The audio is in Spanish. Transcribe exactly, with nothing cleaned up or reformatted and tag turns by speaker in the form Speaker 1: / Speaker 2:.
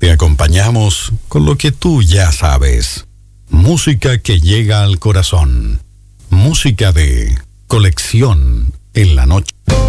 Speaker 1: Te acompañamos con lo que tú ya sabes. Música que llega al corazón. Música de colección en la noche.